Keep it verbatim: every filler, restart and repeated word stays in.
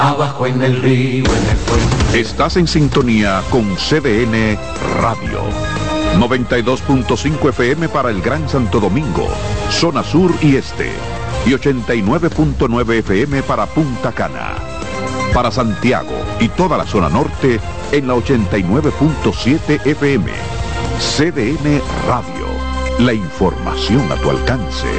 Abajo en el río, en el puente. Estás en sintonía con C D N Radio. noventa y dos punto cinco F M para el Gran Santo Domingo, zona sur y este. Y ochenta y nueve punto nueve F M para Punta Cana. Para Santiago y toda la zona norte en la ochenta y nueve punto siete F M. C D N Radio. La información a tu alcance.